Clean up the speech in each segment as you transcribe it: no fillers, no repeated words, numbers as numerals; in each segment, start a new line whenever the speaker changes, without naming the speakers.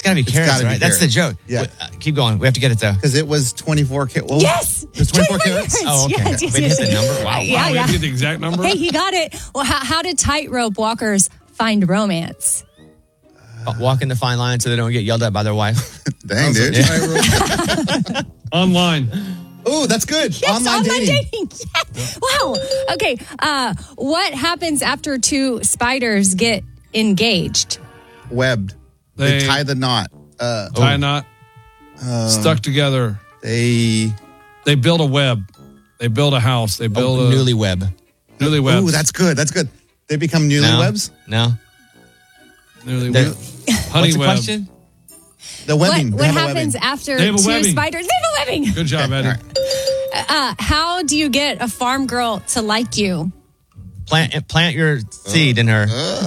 got to be carrots,
gotta be
right? That's the joke.
Yeah.
Keep going. We have to get it, though.
Because it was 24 carats. Well,
Yes.
It was 24 carats?
Oh, okay.
Yes,
We hit the number? Wow.
Yeah,
We have to
yeah.
get the exact number.
Hey, he got it. Well, how did tightrope walkers find romance?
Walking the fine line so they don't get yelled at by their wife.
Dang, dude.
Online.
Oh, that's good.
Yes,
Online dating.
Yes. Wow. Okay. What happens after two spiders get engaged?
Webbed. They tie the knot.
Tie a knot. Stuck together.
They
build a web. They build a house. They build a
newlywed.
Newlywebs.
Ooh, that's good. That's good. They become newlywebs?
No.
Newlyweb.
What's the
Honeyweb.
question?
The webbing.
What happens after
They have a
two
webbing.
spiders? They have a webbing.
Good job, Eddie.
How do you get a farm girl to like you?
Plant your seed in her.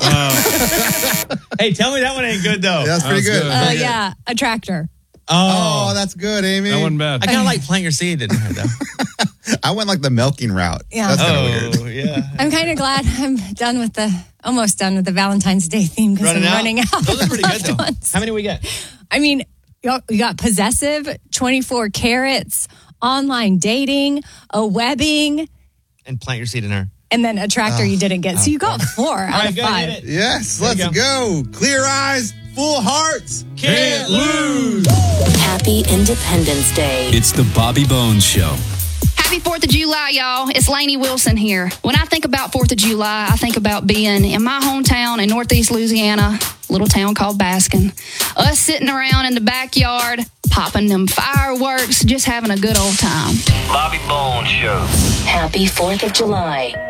Hey, tell me that one ain't good, though.
That's pretty good.
Yeah, a tractor.
Oh, that's good, Amy.
That wasn't bad.
I kind of like plant your seed in her, though.
I went like the milking route.
Yeah.
That's kind of weird.
Yeah.
I'm kind of glad I'm almost done with the Valentine's Day theme because I'm running out.
Those are pretty good, though.
Ones.
How many we get?
I mean, you got possessive, 24 carats, online dating, a webbing,
And plant your seed in her.
and then a tractor you didn't get. So you got 4 out of
good,
5.
hit it.
Yes, let's go. Clear eyes, full hearts.
Can't lose.
Happy Independence Day.
It's the Bobby Bones Show.
Happy 4th of July, y'all. It's Lainey Wilson here. When I think about 4th of July, I think about being in my hometown in Northeast Louisiana, a little town called Baskin. Us sitting around in the backyard, popping them fireworks, just having a good old time.
Bobby Bones Show.
Happy 4th of July.